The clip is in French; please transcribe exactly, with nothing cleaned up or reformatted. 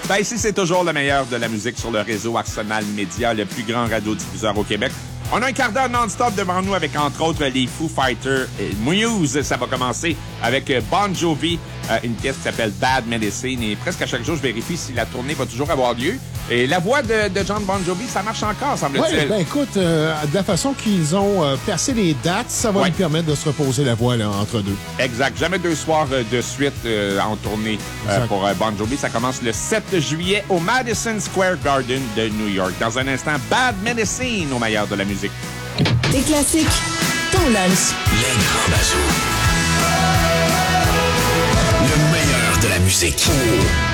Ben ici, c'est toujours le meilleur de la musique sur le réseau Arsenal Média, le plus grand radiodiffuseur au Québec. On a un quart d'heure non-stop devant nous avec, entre autres, les Foo Fighters et Muse. Ça va commencer avec Bon Jovi, euh, une pièce qui s'appelle Bad Medicine. Et presque à chaque jour, je vérifie si la tournée va toujours avoir lieu. Et la voix de, de John Bon Jovi, ça marche encore, semble-t-il. Oui, ben écoute, euh, de la façon qu'ils ont euh, placé les dates, ça va ouais. lui permettre de se reposer la voix là, entre deux. Exact. Jamais deux soirs euh, de suite euh, en tournée euh, pour euh, Bon Jovi. Ça commence le sept juillet au Madison Square Garden de New York. Dans un instant, Bad Medicine au meilleur de la musique. Des classiques, ton lunch. Les grands bazous. Le meilleur de la musique.